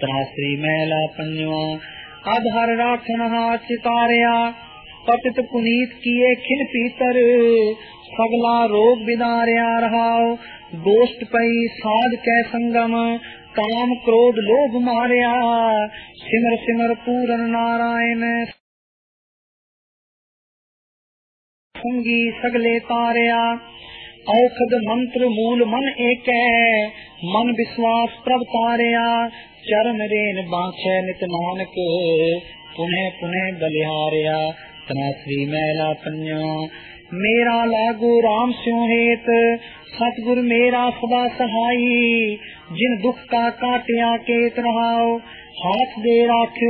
त्रासरी मैला पंजवा आधार राखन हाथ चितारिया पतित पुनीत किए खिन पीतर सगला रोग बिदारिया रहाओ गोष्ठ पई साध कै संगम काम क्रोध लोभ मारिया सिमर सिमर पूरन नारायण संगी सगले तारिया औखद मंत्र मूल मन एक मन विश्वास प्रभ तारिया चरण रेन बाँछे नित नानक पुनः पुनः बलिहारिया त्रासरी मैला पंजा मेरा लागू राम स्यों हेत सतगुर मेरा सदा सहाई जिन दुख का काटिया केत रहाओ हाथ दे राख्यो